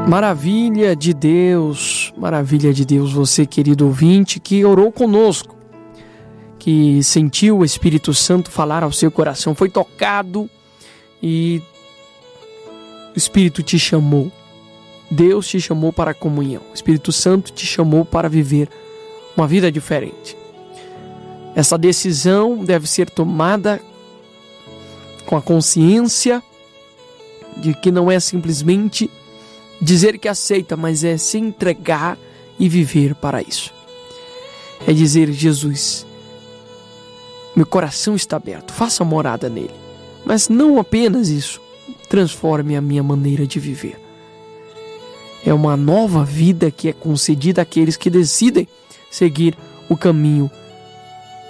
Maravilha de Deus, você, querido ouvinte, que orou conosco, que sentiu o Espírito Santo falar ao seu coração, foi tocado e o Espírito te chamou. Deus te chamou para a comunhão, o Espírito Santo te chamou para viver uma vida diferente. Essa decisão deve ser tomada com a consciência de que não é simplesmente dizer que aceita, mas é se entregar e viver para isso. É dizer: Jesus, meu coração está aberto, faça morada nele. Mas não apenas isso, transforme a minha maneira de viver. É uma nova vida que é concedida àqueles que decidem seguir o caminho